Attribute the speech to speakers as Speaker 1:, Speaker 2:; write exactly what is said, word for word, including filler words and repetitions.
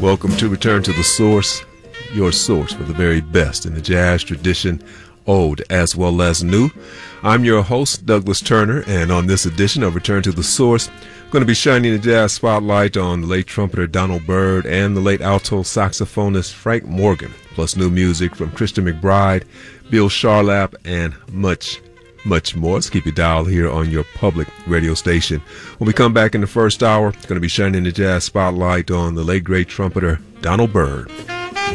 Speaker 1: Welcome to Return to the Source, your source for the very best in the jazz tradition, old as well as new. I'm your host, Douglas Turner, and on this edition of Return to the Source, I'm going to be shining the jazz spotlight on the late trumpeter Donald Byrd and the late alto saxophonist Frank Morgan, plus new music from Christian McBride, Bill Charlap, and much Much more. Let's keep your dial here on your public radio station. When we come back in the first hour, going to be shining the jazz spotlight on the late great trumpeter Donald Byrd.